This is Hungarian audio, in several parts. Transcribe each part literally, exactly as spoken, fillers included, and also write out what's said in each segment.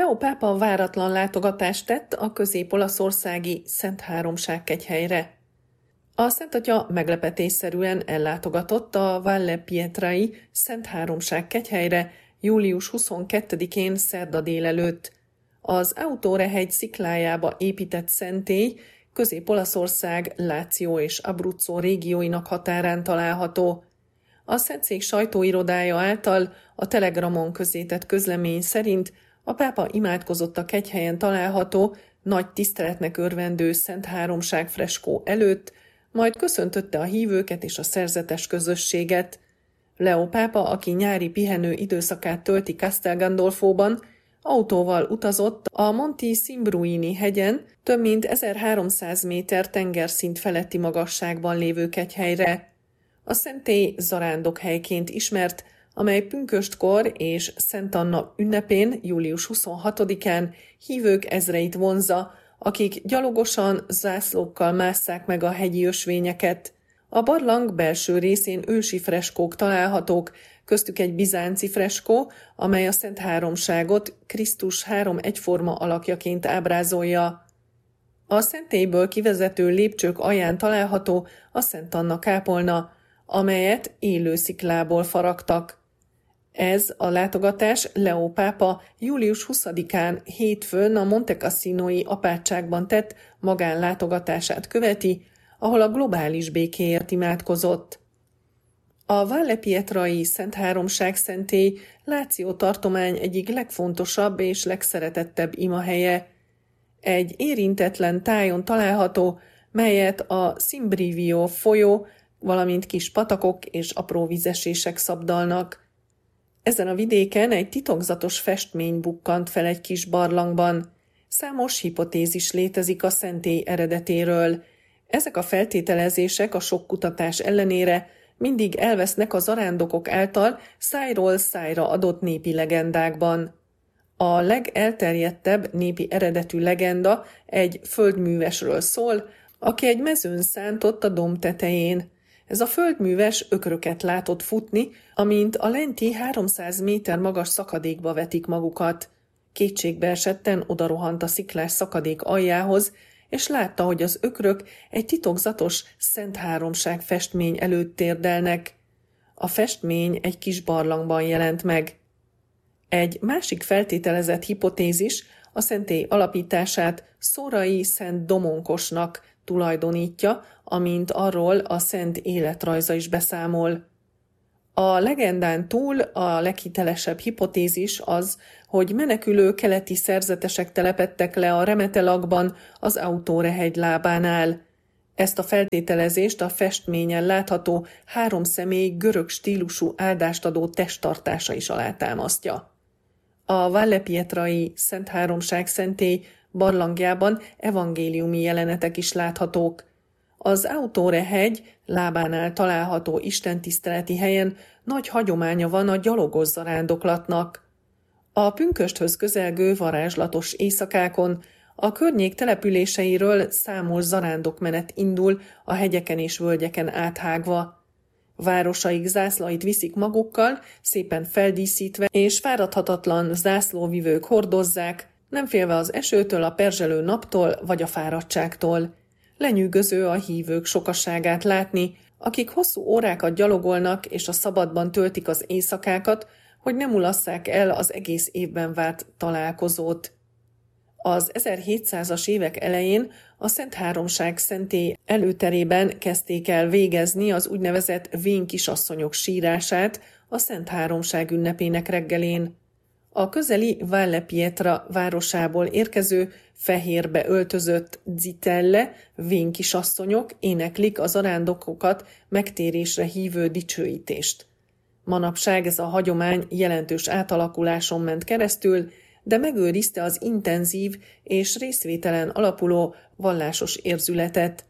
Leó pápa váratlan látogatást tett a közép-olaszországi Szent Háromság kegyhelyre. A Szent Atya meglepetésszerűen ellátogatott a Valle Pietrai Szent Háromság kegyhelyre július huszonkettedikén szerda délelőtt. Az Autore-hegy sziklájába épített szentély Közép-Olaszország Láció és Abruzzo régióinak határán található. A Szentszék sajtóirodája által a Telegramon közzétett közlemény szerint a pápa imádkozott a kegyhelyen található, nagy tiszteletnek örvendő Szent Háromság freskó előtt, majd köszöntötte a hívőket és a szerzetes közösséget. Leó pápa, aki nyári pihenő időszakát tölti Castel Gandolfóban, autóval utazott a Monti Simbruini hegyen, több mint ezerháromszáz méter tengerszint feletti magasságban lévő kegyhelyre. A szentély zarándokhelyként ismert, amely pünköstkor és Szent Anna ünnepén, július huszonhatodikán hívők ezreit vonzza, akik gyalogosan, zászlókkal másszák meg a hegyi ösvényeket. A barlang belső részén ősi freskók találhatók, köztük egy bizánci freskó, amely a Szent Háromságot Krisztus három egyforma alakjaként ábrázolja. A szentélyből kivezető lépcsők alján található a Szent Anna kápolna, amelyet élő sziklából faragtak. Ez a látogatás Leó pápa július huszadikán hétfőn a Monte Cassinoi apátságban tett magánlátogatását követi, ahol a globális békéért imádkozott. A Valle Pietrai Szent Háromság szentély Láció tartomány egyik legfontosabb és legszeretettebb imahelye. Egy érintetlen tájon található, melyet a Simbrivio folyó, valamint kis patakok és apró vízesések szabdalnak. Ezen a vidéken egy titokzatos festmény bukkant fel egy kis barlangban. Számos hipotézis létezik a szentély eredetéről. Ezek a feltételezések a sok kutatás ellenére mindig elvesznek a zarándokok által szájról szájra adott népi legendákban. A legelterjedtebb népi eredetű legenda egy földművesről szól, aki egy mezőn szántott a domb tetején. Ez a földműves ökröket látott futni, amint a lenti háromszáz méter magas szakadékba vetik magukat. Kétségbe esetten odarohant a sziklás szakadék aljához, és látta, hogy az ökrök egy titokzatos Szent Háromság festmény előtt térdelnek. A festmény egy kis barlangban jelent meg. Egy másik feltételezett hipotézis a szentély alapítását Szórai Szent Domonkosnak tulajdonítja, amint arról a szent életrajza is beszámol. A legendán túl a leghitelesebb hipotézis az, hogy menekülő keleti szerzetesek telepedtek le a Remetelakban az Autore-hegy lábánál. Ezt a feltételezést a festményen látható három személy görög stílusú áldást adó testtartása is alátámasztja. A Valle Pietrai Szent Háromság szentély barlangjában evangéliumi jelenetek is láthatók. Az Autore-hegy lábánál található istentiszteleti helyen nagy hagyománya van a gyalogos zarándoklatnak. A pünkösthöz közelgő varázslatos éjszakákon a környék településeiről számos zarándokmenet indul a hegyeken és völgyeken áthágva. Városaik zászlait viszik magukkal, szépen feldíszítve, és fáradhatatlan zászlóvivők hordozzák, nem félve az esőtől, a perzselő naptól vagy a fáradtságtól. Lenyűgöző a hívők sokaságát látni, akik hosszú órákat gyalogolnak és a szabadban töltik az éjszakákat, hogy ne mulasszák el az egész évben várt találkozót. Az ezerhétszázas évek elején a Szent Háromság szentély előterében kezdték el végezni az úgynevezett vén kisasszonyok sírását a Szent Háromság ünnepének reggelén. A közeli Valle Pietra városából érkező, fehérbe öltözött zitelle, vén kisasszonyok éneklik az zarándokokat megtérésre hívő dicsőítést. Manapság ez a hagyomány jelentős átalakuláson ment keresztül, de megőrizte az intenzív és részvételen alapuló vallásos érzületet.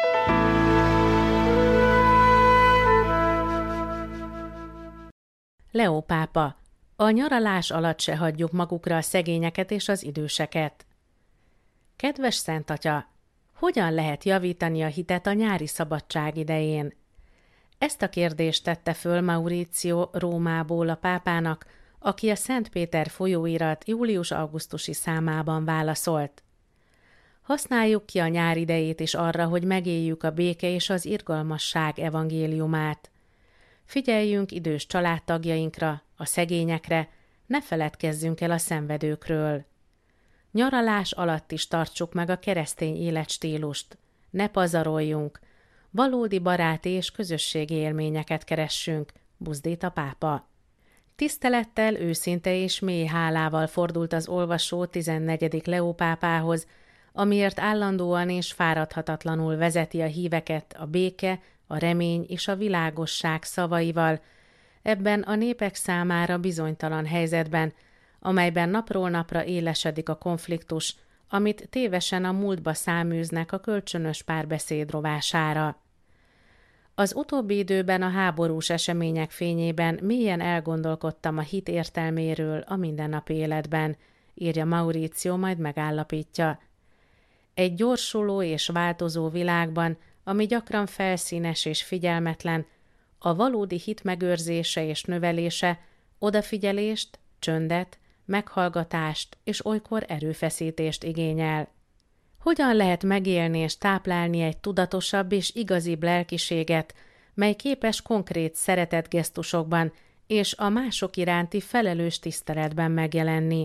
Leó pápa. A nyaralás alatt se hagyjuk magukra a szegényeket és az időseket. Kedves Szent Atya, hogyan lehet javítani a hitet a nyári szabadság idején? Ezt a kérdést tette föl Mauricio Rómából a pápának aki a Szent Péter folyóirat július-augusztusi számában válaszolt. Használjuk ki a nyár idejét is arra, hogy megéljük a béke és az irgalmasság evangéliumát. Figyeljünk idős családtagjainkra, a szegényekre, ne feledkezzünk el a szenvedőkről. Nyaralás alatt is tartsuk meg a keresztény életstílust. Ne pazaroljunk, valódi baráti és közösségi élményeket keressünk, buzdít a pápa. Tisztelettel, őszinte és mély hálával fordult az olvasó tizennegyedik Leó pápához, amiért állandóan és fáradhatatlanul vezeti a híveket a béke, a remény és a világosság szavaival, ebben a népek számára bizonytalan helyzetben, amelyben napról napra élesedik a konfliktus, amit tévesen a múltba száműznek a kölcsönös párbeszéd rovására. Az utóbbi időben a háborús események fényében mélyen elgondolkodtam a hit értelméről a mindennapi életben, írja Mauricio, majd megállapítja. Egy gyorsuló és változó világban, ami gyakran felszínes és figyelmetlen, a valódi hit megőrzése és növelése odafigyelést, csöndet, meghallgatást és olykor erőfeszítést igényel. Hogyan lehet megélni és táplálni egy tudatosabb és igazibb lelkiséget, mely képes konkrét szeretetgesztusokban és a mások iránti felelős tiszteletben megjelenni?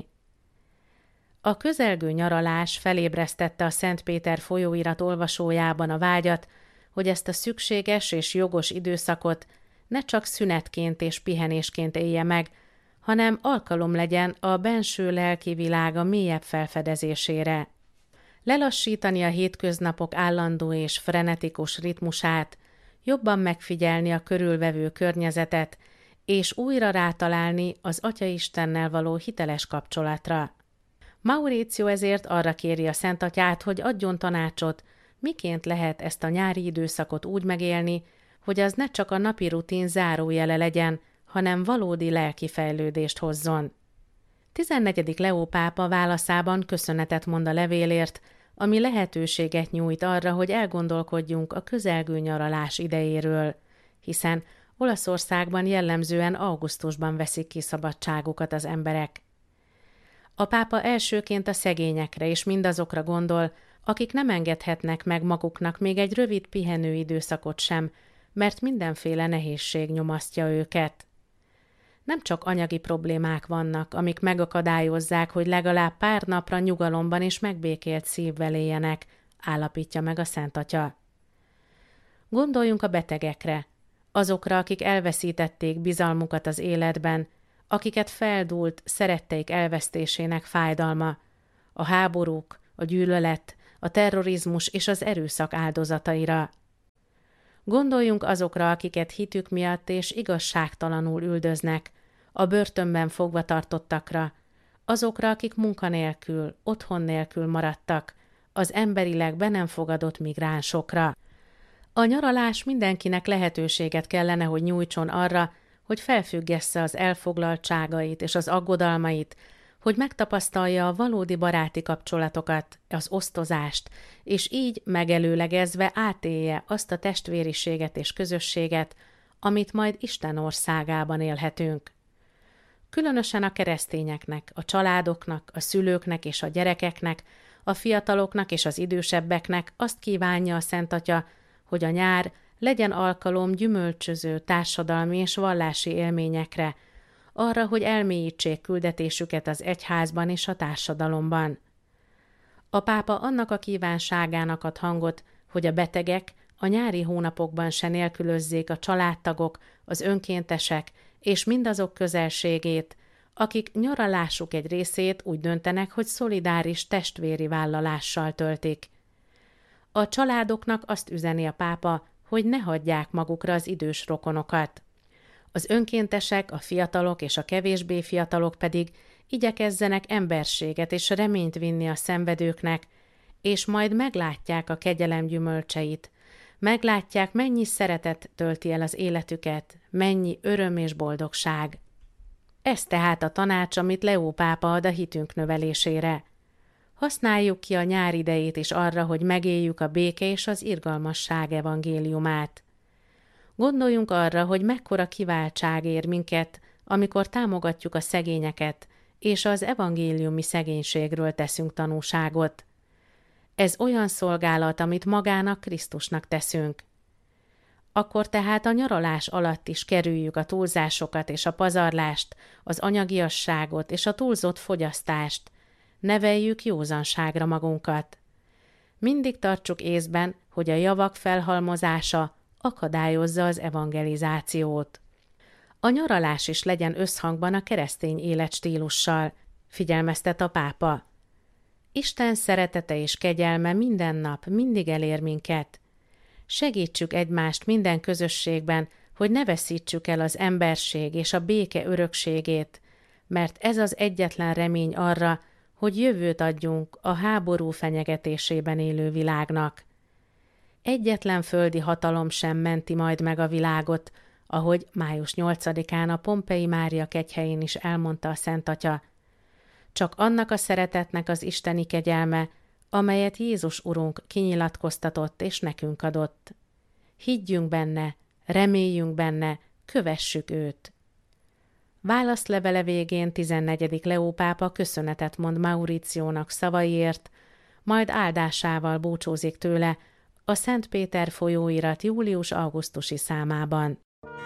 A közelgő nyaralás felébresztette a Szent Péter folyóirat olvasójában a vágyat, hogy ezt a szükséges és jogos időszakot ne csak szünetként és pihenésként élje meg, hanem alkalom legyen a benső lelki világa mélyebb felfedezésére. Lelassítani a hétköznapok állandó és frenetikus ritmusát, jobban megfigyelni a körülvevő környezetet, és újra rátalálni az Atyaistennel való hiteles kapcsolatra. Mauricio ezért arra kéri a Szentatyát, hogy adjon tanácsot, miként lehet ezt a nyári időszakot úgy megélni, hogy az ne csak a napi rutin zárójele legyen, hanem valódi lelki fejlődést hozzon. tizennegyedik Leó pápa válaszában köszönetet mond a levélért, ami lehetőséget nyújt arra, hogy elgondolkodjunk a közelgő nyaralás idejéről, hiszen Olaszországban jellemzően augusztusban veszik ki szabadságukat az emberek. A pápa elsőként a szegényekre és mindazokra gondol, akik nem engedhetnek meg maguknak még egy rövid pihenő időszakot sem, mert mindenféle nehézség nyomasztja őket. Nem csak anyagi problémák vannak, amik megakadályozzák, hogy legalább pár napra nyugalomban és megbékélt szívvel éljenek, állapítja meg a Szentatya. Gondoljunk a betegekre, azokra, akik elveszítették bizalmukat az életben, akiket feldúlt szeretteik elvesztésének fájdalma, a háborúk, a gyűlölet, a terrorizmus és az erőszak áldozataira. Gondoljunk azokra, akiket hitük miatt és igazságtalanul üldöznek, a börtönben fogva tartottakra, azokra, akik munkanélkül, otthon nélkül maradtak, az emberileg be nem fogadott migránsokra. A nyaralás mindenkinek lehetőséget kellene, hogy nyújtson arra, hogy felfüggessze az elfoglaltságait és az aggodalmait, hogy megtapasztalja a valódi baráti kapcsolatokat, az osztozást, és így megelőlegezve átélje azt a testvériséget és közösséget, amit majd Isten országában élhetünk. Különösen a keresztényeknek, a családoknak, a szülőknek és a gyerekeknek, a fiataloknak és az idősebbeknek azt kívánja a Szentatya, hogy a nyár legyen alkalom gyümölcsöző társadalmi és vallási élményekre, arra, hogy elmélyítsék küldetésüket az egyházban és a társadalomban. A pápa annak a kívánságának ad hangot, hogy a betegek a nyári hónapokban se nélkülözzék a családtagok, az önkéntesek és mindazok közelségét, akik nyaralásuk egy részét úgy döntenek, hogy szolidáris testvéri vállalással töltik. A családoknak azt üzeni a pápa, hogy ne hagyják magukra az idős rokonokat. Az önkéntesek, a fiatalok és a kevésbé fiatalok pedig igyekezzenek emberséget és reményt vinni a szenvedőknek, és majd meglátják a kegyelem gyümölcseit, meglátják, mennyi szeretet tölti el az életüket, mennyi öröm és boldogság. Ez tehát a tanács, amit Leó pápa ad a hitünk növelésére. Használjuk ki a nyár idejét is arra, hogy megéljük a béke és az irgalmasság evangéliumát. Gondoljunk arra, hogy mekkora kiváltság ér minket amikor támogatjuk a szegényeket, és az evangéliumi szegénységről teszünk tanúságot. Ez olyan szolgálat, amit magának, Krisztusnak teszünk. Akkor tehát a nyaralás alatt is kerüljük a túlzásokat és a pazarlást, az anyagiasságot és a túlzott fogyasztást. Neveljük józanságra magunkat. Mindig tartsuk észben, hogy a javak felhalmozása akadályozza az evangelizációt. A nyaralás is legyen összhangban a keresztény életstílussal, figyelmeztet a pápa. Isten szeretete és kegyelme minden nap mindig elér minket. Segítsük egymást minden közösségben, hogy ne veszítsük el az emberség és a béke örökségét, mert ez az egyetlen remény arra, hogy jövőt adjunk a háború fenyegetésében élő világnak. Egyetlen földi hatalom sem menti majd meg a világot, ahogy május nyolcadikán a Pompei Mária kegyhelyén is elmondta a Szent Atya. Csak annak a szeretetnek az isteni kegyelme, amelyet Jézus Urunk kinyilatkoztatott és nekünk adott. Higgyünk benne, reméljünk benne, kövessük őt. Válaszlevele végén tizennegyedik Leó pápa köszönetet mond Mauriciónak szavaiért, majd áldásával búcsúzik tőle a Szent Péter folyóirat július-augusztusi számában.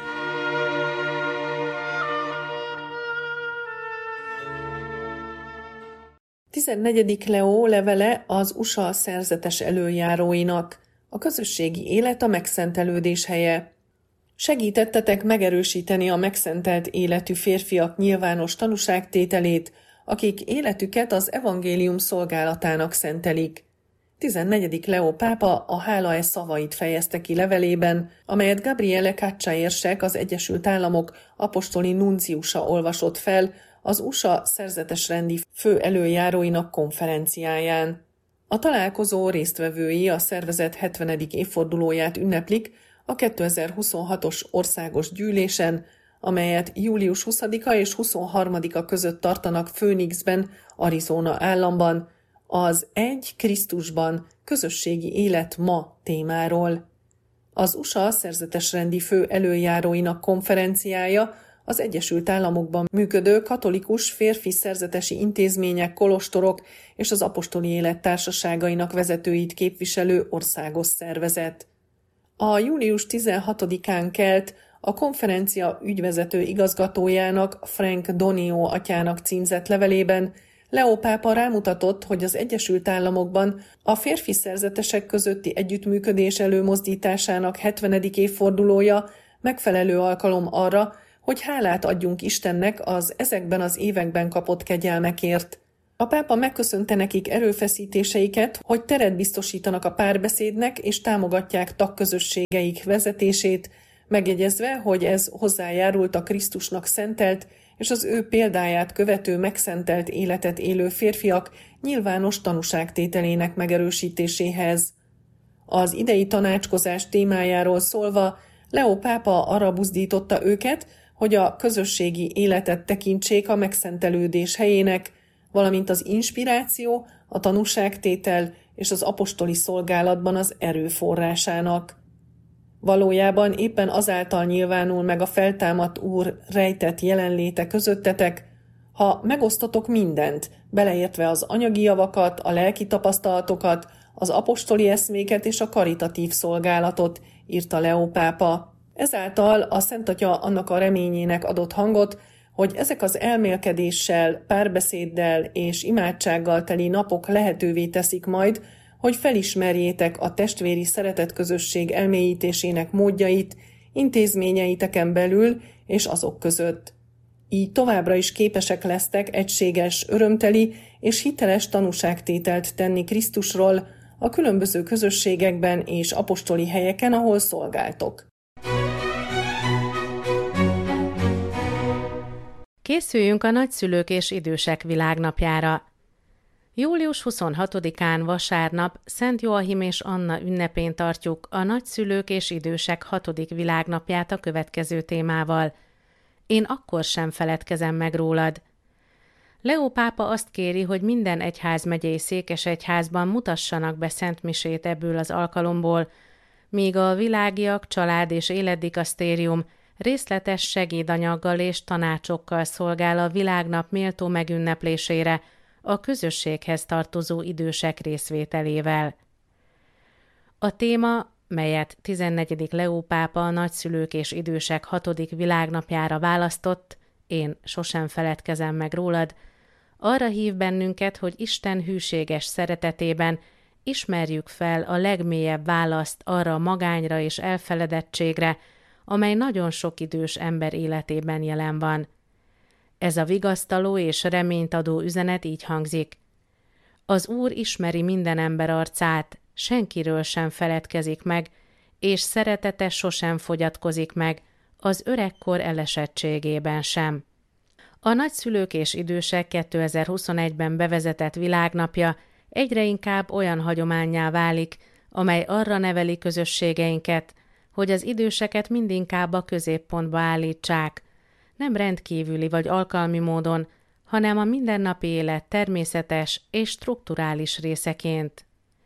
tizennegyedik Leó levele az u es á szerzetes elöljáróinak, a közösségi élet a megszentelődés helye. Segítettetek megerősíteni a megszentelt életű férfiak nyilvános tanúságtételét, akik életüket az evangélium szolgálatának szentelik. tizennegyedik Leó pápa a hála-e szavait fejezte ki levelében, amelyet Gabriele Caccia érsek, az Egyesült Államok apostoli nunciusa olvasott fel az u es á szerzetesrendi fő elöljáróinak konferenciáján. A találkozó résztvevői a szervezet hetvenedik évfordulóját ünneplik a kétezer-huszonhatos országos gyűlésen, amelyet július huszadika és huszonharmadika között tartanak Phoenixben, Arizona államban, az Egy Krisztusban közösségi élet ma témáról. Az u es á szerzetesrendi fő elöljáróinak konferenciája az Egyesült Államokban működő katolikus férfi szerzetesi intézmények, kolostorok és az apostoli élet társaságainak vezetőit képviselő országos szervezet. A július tizenhatodikán kelt a konferencia ügyvezető igazgatójának, Frank Donio atyának címzett levelében Leó pápa rámutatott, hogy az Egyesült Államokban a férfi szerzetesek közötti együttműködés előmozdításának hetvenedik évfordulója megfelelő alkalom arra, hogy hálát adjunk Istennek az ezekben az években kapott kegyelmekért. A pápa megköszönte nekik erőfeszítéseiket, hogy teret biztosítanak a párbeszédnek és támogatják tagközösségeik vezetését, megjegyezve, hogy ez hozzájárult a Krisztusnak szentelt és az ő példáját követő megszentelt életet élő férfiak nyilvános tanúságtételének megerősítéséhez. Az idei tanácskozás témájáról szólva Leó pápa arra buzdította őket, hogy a közösségi életet tekintsék a megszentelődés helyének, valamint az inspiráció, a tanúságtétel és az apostoli szolgálatban az erőforrásának. Valójában éppen azáltal nyilvánul meg a feltámadt Úr rejtett jelenléte közöttetek, ha megosztotok mindent, beleértve az anyagi javakat, a lelki tapasztalatokat, az apostoli eszméket és a karitatív szolgálatot, írta Leó pápa. Ezáltal a Szent Atya annak a reményének adott hangot, hogy ezek az elmélkedéssel, párbeszéddel és imádsággal teli napok lehetővé teszik majd, hogy felismerjétek a testvéri szeretetközösség elmélyítésének módjait intézményeiteken belül és azok között. Így továbbra is képesek lesztek egységes, örömteli és hiteles tanúságtételt tenni Krisztusról a különböző közösségekben és apostoli helyeken, ahol szolgáltok. Készüljünk a nagyszülők és idősek világnapjára. július huszonhatodikán vasárnap Szent Joachim és Anna ünnepén tartjuk a nagyszülők és idősek hatodik világnapját a következő témával. Én akkor sem feledkezem meg rólad. Leó pápa azt kéri, hogy minden egyházmegyei székesegyházban mutassanak be szentmisét ebből az alkalomból, míg a világiak, család és életdikasztérium részletes segédanyaggal és tanácsokkal szolgál a világnap méltó megünneplésére a közösséghez tartozó idősek részvételével. A téma, melyet tizennegyedik Leó pápa a nagyszülők és idősek hatodik világnapjára választott, én sosem feledkezem meg rólad, arra hív bennünket, hogy Isten hűséges szeretetében ismerjük fel a legmélyebb választ arra a magányra és elfeledettségre, amely nagyon sok idős ember életében jelen van. Ez a vigasztaló és reményt adó üzenet így hangzik. Az Úr ismeri minden ember arcát, senkiről sem feledkezik meg, és szeretete sosem fogyatkozik meg, az öregkor elesettségében sem. A nagyszülők és idősek kétezer-huszonegyben bevezetett világnapja egyre inkább olyan hagyománnyá válik, amely arra neveli közösségeinket, hogy az időseket mindinkább a középpontba állítsák, nem rendkívüli vagy alkalmi módon, hanem a mindennapi élet természetes és strukturális részeként.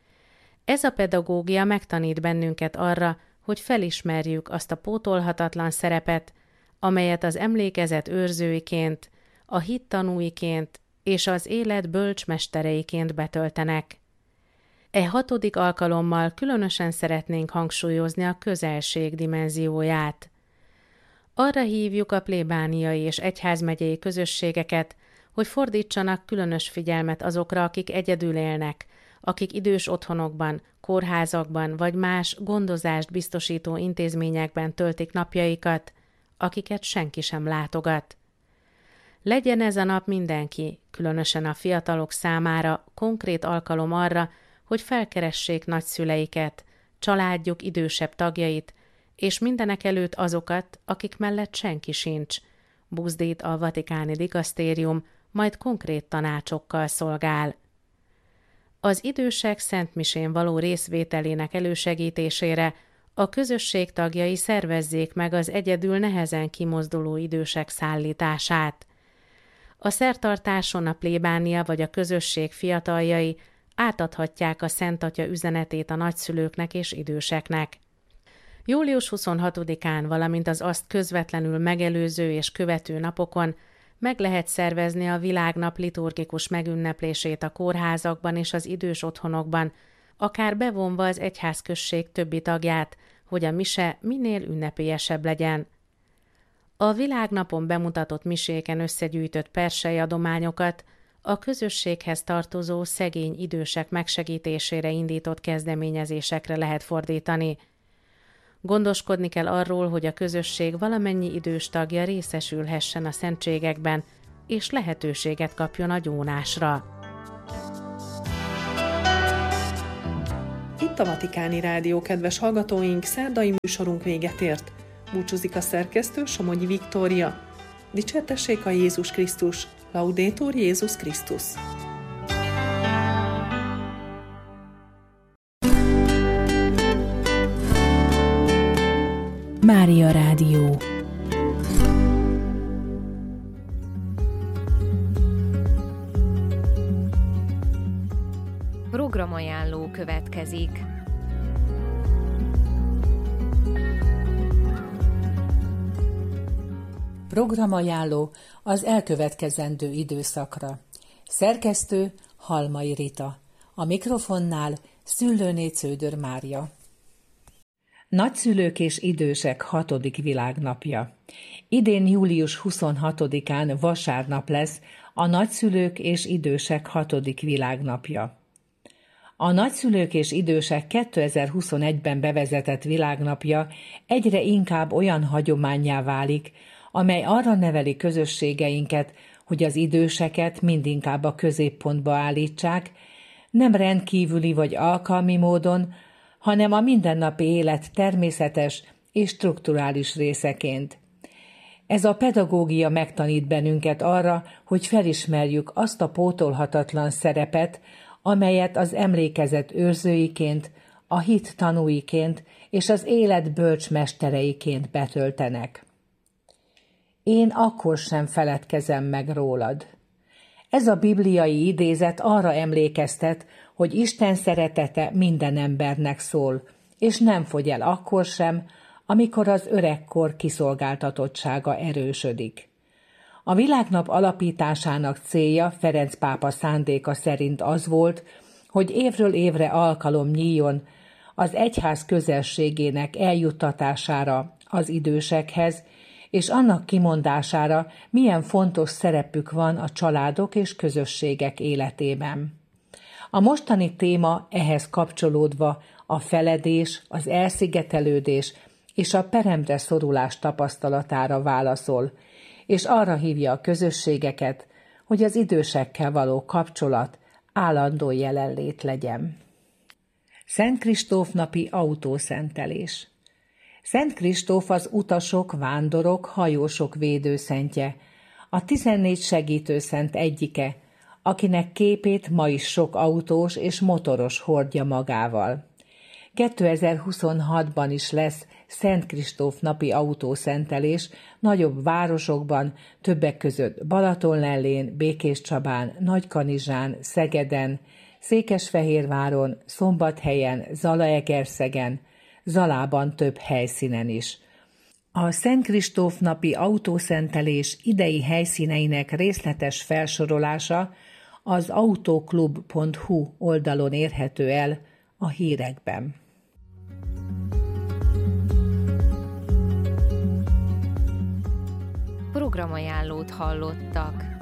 Ez a pedagógia megtanít bennünket arra, hogy felismerjük azt a pótolhatatlan szerepet, amelyet az emlékezet őrzőiként, a hit tanúiként és az élet bölcsmestereiként betöltenek. E hatodik alkalommal különösen szeretnénk hangsúlyozni a közelség dimenzióját. Arra hívjuk a plébániai és egyházmegyei közösségeket, hogy fordítsanak különös figyelmet azokra, akik egyedül élnek, akik idős otthonokban, kórházakban vagy más gondozást biztosító intézményekben töltik napjaikat, akiket senki sem látogat. Legyen ez a nap mindenki, különösen a fiatalok számára konkrét alkalom arra, hogy felkeressék nagyszüleiket, családjuk idősebb tagjait, és mindenekelőtt azokat, akik mellett senki sincs, buzdít a vatikáni dikasztérium, majd konkrét tanácsokkal szolgál. Az idősek szentmisén való részvételének elősegítésére a közösség tagjai szervezzék meg az egyedül nehezen kimozduló idősek szállítását. A szertartáson a plébánia vagy a közösség fiataljai átadhatják a Szent Atya üzenetét a nagyszülőknek és időseknek. július huszonhatodikán, valamint az azt közvetlenül megelőző és követő napokon meg lehet szervezni a világnap liturgikus megünneplését a kórházakban és az idős otthonokban, akár bevonva az egyházközség többi tagját, hogy a mise minél ünnepélyesebb legyen. A világnapon bemutatott miséken összegyűjtött persely adományokat a közösséghez tartozó szegény idősek megsegítésére indított kezdeményezésekre lehet fordítani. Gondoskodni kell arról, hogy a közösség valamennyi idős tagja részesülhessen a szentségekben, és lehetőséget kapjon a gyónásra. Itt a Vatikáni Rádió, kedves hallgatóink, szerdai műsorunk véget ért. Búcsúzik a szerkesztő, Somogyi Viktória. Dicsértessék a Jézus Krisztus! Laudetur Jézus Krisztus! Mária Rádió. Programajánló következik. Programajánló az elkövetkezendő időszakra. Szerkesztő Halmai Rita. A mikrofonnál Szüllőné Cződör Mária. Nagyszülők és idősek hatodik világnapja. Idén július huszonhatodikán vasárnap lesz a nagyszülők és idősek hatodik világnapja. A nagyszülők és idősek kétezer-huszonegyben bevezetett világnapja egyre inkább olyan hagyománnyá válik, amely arra neveli közösségeinket, hogy az időseket mindinkább a középpontba állítsák, nem rendkívüli vagy alkalmi módon, hanem a mindennapi élet természetes és strukturális részeként. Ez a pedagógia megtanít bennünket arra, hogy felismerjük azt a pótolhatatlan szerepet, amelyet az emlékezet őrzőiként, a hit tanúiként és az élet bölcsmestereiként betöltenek. Én akkor sem feledkezem meg rólad. Ez a bibliai idézet arra emlékeztet, hogy Isten szeretete minden embernek szól, és nem fogy el akkor sem, amikor az öregkor kiszolgáltatottsága erősödik. A világnap alapításának célja Ferenc pápa szándéka szerint az volt, hogy évről évre alkalom nyíljon az egyház közelségének eljuttatására az idősekhez, és annak kimondására, milyen fontos szerepük van a családok és közösségek életében. A mostani téma ehhez kapcsolódva a feledés, az elszigetelődés és a peremre szorulás tapasztalatára válaszol, és arra hívja a közösségeket, hogy az idősekkel való kapcsolat állandó jelenlét legyen. Szent Kristóf napi autószentelés. Szent Kristóf az utasok, vándorok, hajósok védőszentje, a tizennégy segítőszent egyike, akinek képét ma is sok autós és motoros hordja magával. kétezer-huszonhatban is lesz Szent Kristóf napi autószentelés nagyobb városokban, többek között Balatonlellén, Békéscsabán, Nagykanizsán, Szegeden, Székesfehérváron, Szombathelyen, Zalaegerszegen, Zalában több helyszínen is. A Szent Kristóf napi autószentelés idei helyszíneinek részletes felsorolása az autoklub pont hu oldalon érhető el a hírekben. Programajánlót hallottak.